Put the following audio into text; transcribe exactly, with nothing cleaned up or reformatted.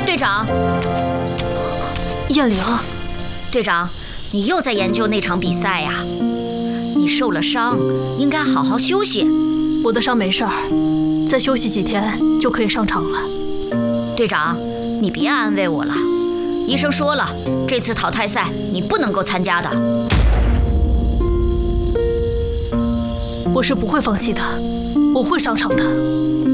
队长， 燕玲， 队长，你又在研究那场比赛呀？你受了伤，应该好好休息。 我的伤没事儿，再休息几天就可以上场了。 队长，你别安慰我了，医生说了，这次淘汰赛你不能够参加的。 我是不会放弃的，我会上场的。